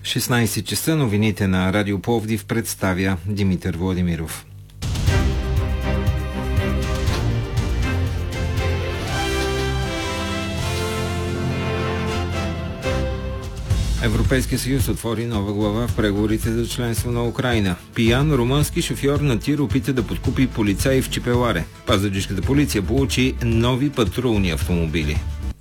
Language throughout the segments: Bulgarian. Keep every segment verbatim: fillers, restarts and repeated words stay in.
шестнайсет часа новините на Радио Пловдив представя Димитър Владимиров. Европейския съюз отвори нова глава в преговорите за членство на Украйна. Пиян румънски шофьор на тир опита да подкупи полицаи в Чепеларе. Пазарджишката полиция получи нови патрулни автомобили.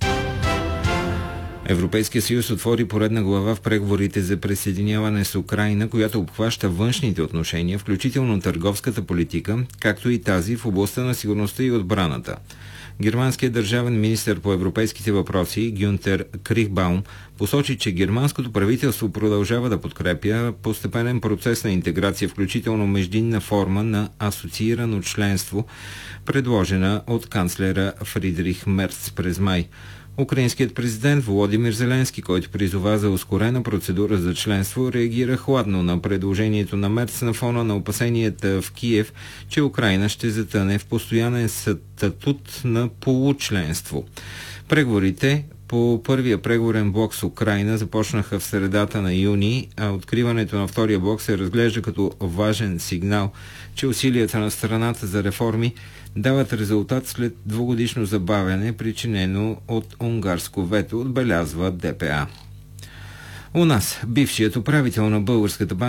Европейския съюз отвори поредна глава в преговорите за присъединяване с Украйна, която обхваща външните отношения, включително търговската политика, както и тази в областта на сигурността и отбраната. Германският държавен министър по европейските въпроси Гюнтер Крихбаум посочи, че германското правителство продължава да подкрепя постепенен процес на интеграция, включително междинна форма на асоциирано членство, предложена от канцлера Фридрих Мерц през май. Украинският президент Володимир Зеленски, който призова за ускорена процедура за членство, реагира хладно на предложението на Мерц на фона на опасенията в Киев, че Украйна ще затъне в постоянен статут на получленство. Преговорите по първия преговорен блок с Украйна започнаха в средата на юни, а откриването на втория блок се разглежда като важен сигнал, че усилията на страната за реформи дават резултат след двугодишно забавяне, причинено от унгарско вето, отбелязва ДПА. У нас бившият управител на Българската банка